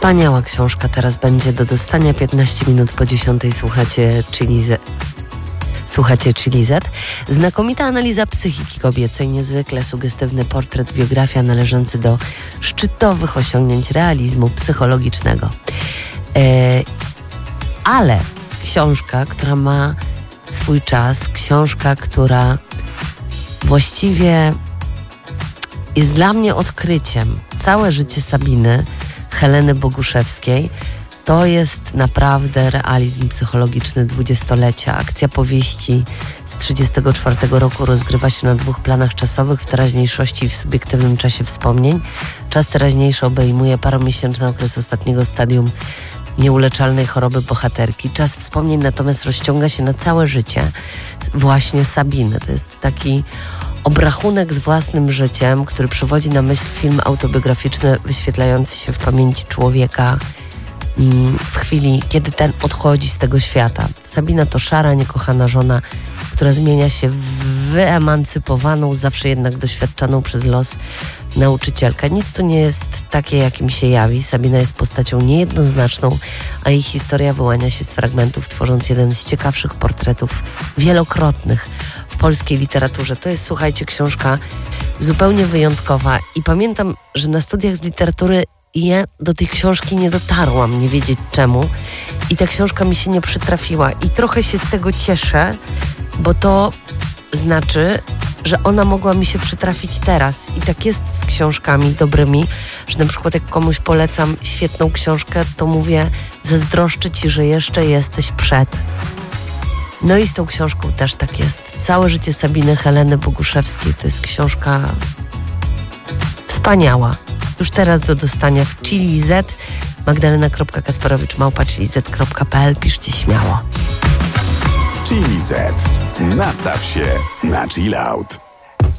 Wspaniała książka teraz będzie do dostania. 15 minut po 10 słuchacie Chili Z. Znakomita analiza psychiki kobiecej, niezwykle sugestywny portret, biografia należący do szczytowych osiągnięć realizmu psychologicznego. Ale książka, która ma swój czas, książka, która właściwie jest dla mnie odkryciem. Całe życie Sabiny, Heleny Boguszewskiej, to jest naprawdę realizm psychologiczny dwudziestolecia. Akcja powieści z 1934 roku rozgrywa się na 2 planach czasowych, w teraźniejszości i w subiektywnym czasie wspomnień. Czas teraźniejszy obejmuje paromiesięczny okres ostatniego stadium nieuleczalnej choroby bohaterki. Czas wspomnień natomiast rozciąga się na całe życie właśnie Sabiny. To jest taki obrachunek z własnym życiem, który przywodzi na myśl film autobiograficzny wyświetlający się w pamięci człowieka w chwili, kiedy ten odchodzi z tego świata. Sabina to szara, niekochana żona, która zmienia się w wyemancypowaną, zawsze jednak doświadczaną przez los nauczycielkę. Nic tu nie jest takie, jakim się jawi. Sabina jest postacią niejednoznaczną, a jej historia wyłania się z fragmentów, tworząc jeden z ciekawszych portretów wielokrotnych w polskiej literaturze. To jest, słuchajcie, książka zupełnie wyjątkowa i pamiętam, że na studiach z literatury ja do tej książki nie dotarłam, nie wiedzieć czemu, i ta książka mi się nie przytrafiła i trochę się z tego cieszę, bo to znaczy, że ona mogła mi się przytrafić teraz. I tak jest z książkami dobrymi, że na przykład jak komuś polecam świetną książkę, to mówię, zazdroszczę ci, że jeszcze jesteś przed. No i z tą książką też tak jest. Całe życie Sabiny Heleny Boguszewskiej to jest książka wspaniała. Już teraz do dostania w Chili Z. Magdalena.kasparowicz@chilizet.pl. Piszcie śmiało. Chili Z. Nastaw się na chill out.